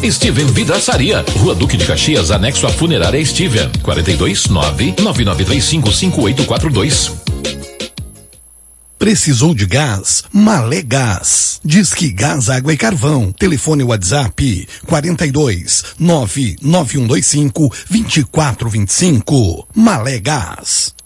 Steven Vidraçaria, Rua Duque de Caxias, anexo à Funerária Steven, 429-9935-5842. Precisou de gás? Malé Gás. Disque Gás, Água e Carvão. Telefone WhatsApp 42 99125 2425. Malé Gás.